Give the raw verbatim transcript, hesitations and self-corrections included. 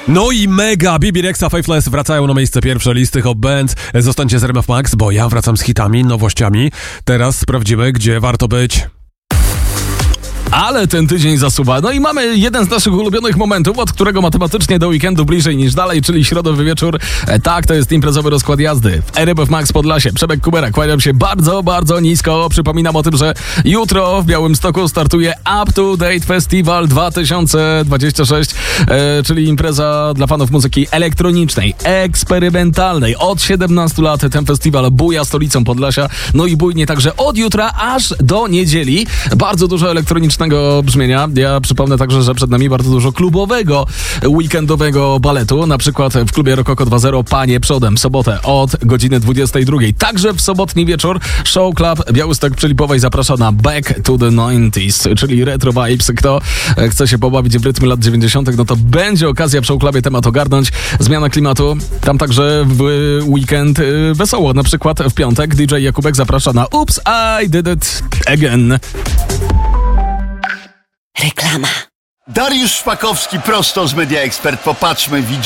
No i mega, B B Rexha, Faithless wracają na miejsce pierwsze listy Hot Bands. Zostańcie z R M F Max, bo ja wracam z hitami, nowościami. Teraz sprawdzimy, gdzie warto być. Ale ten tydzień zasuwa. No i mamy jeden z naszych ulubionych momentów, od którego matematycznie do weekendu bliżej niż dalej, czyli środowy wieczór. E, tak, to jest imprezowy rozkład jazdy. W R M F Max Podlasie. Przemek Kubera, kłaniam się bardzo, bardzo nisko. Przypominam o tym, że jutro w Białymstoku startuje Up to Date Festival dwa tysiące dwudziesty szósty, e, czyli impreza dla fanów muzyki elektronicznej, eksperymentalnej. Od siedemnastu lat ten festiwal buja stolicą Podlasia. No i bujnie także od jutra aż do niedzieli. Bardzo dużo elektronicznego brzmienia. Ja przypomnę także, że przed nami bardzo dużo klubowego, weekendowego baletu. Na przykład w klubie Rokoko dwa zero Panie przodem w sobotę od godziny dwudziestej drugiej. Także w sobotni wieczór Show Club Białystok przy Lipowej zaprasza na Back to the dziewięćdziesiątych, czyli retro vibes. Kto chce się pobawić w rytmy lat dziewięćdziesiątych, no to będzie okazja w Show Clubie temat ogarnąć. Zmiana klimatu. Tam także w weekend wesoło. Na przykład w piątek D J Jakubek zaprasza na Oops, I Did It Again. Reklama. Dariusz Szpakowski prosto z Media Expert. Popatrzmy, widzimy.